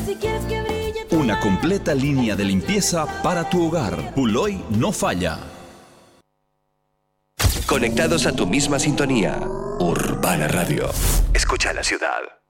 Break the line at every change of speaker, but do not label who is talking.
Una completa línea de limpieza para tu hogar. Puloy no falla.
Conectados a tu misma sintonía. Urbana Radio. Escucha la ciudad.